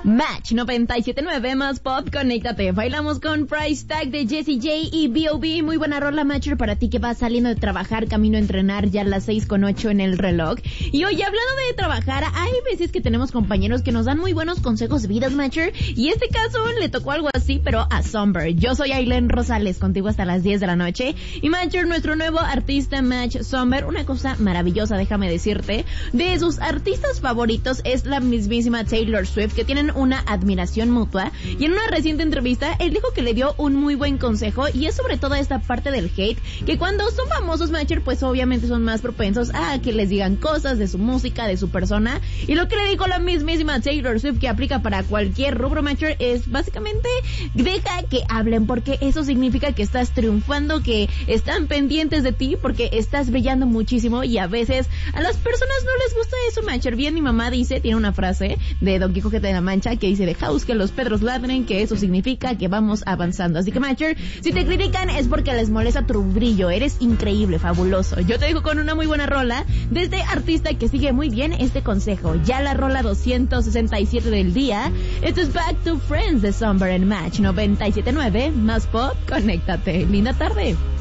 Match 97.9 más pop, conéctate. Bailamos con Price Tag de Jessie J y B.O.B. Muy buena rola, Matcher, para ti que vas saliendo de trabajar, camino a entrenar, ya a las 6:08 en el reloj. Y hoy, hablando de trabajar, hay veces que tenemos compañeros que nos dan muy buenos consejos de vida, Matcher, y este caso le tocó algo así, pero a Somber. Yo soy Aileen Rosales, contigo hasta las 10 de la noche. Y Matcher, nuestro nuevo artista Match Somber, una cosa maravillosa, déjame decirte, de sus artistas favoritos es la mismísima Taylor Swift, que tienen una admiración mutua, y en una reciente entrevista él dijo que le dio un muy buen consejo, y es sobre todo esta parte del hate, que cuando son famosos, Matcher, pues obviamente son más propensos a que les digan cosas de su música, de su persona, y lo que le dijo la mismísima Taylor Swift, que aplica para cualquier rubro, Matcher, es básicamente deja que hablen, porque eso significa que estás triunfando, que están pendientes de ti, porque estás brillando muchísimo, y a veces a las personas no les gusta eso, Matcher. Bien, mi mamá dice, tiene una frase de Don Quijote de la Mancha que dice: dejaos que los pedros ladren, que eso significa que vamos avanzando. Así que, Matcher, si te critican es porque les molesta tu brillo, eres increíble, fabuloso. Yo te dejo con una muy buena rola de este artista que sigue muy bien este consejo. Ya la rola 267 del día. Esto es Back to Friends de Somber en Match 97.9 más pop, conéctate. Linda tarde.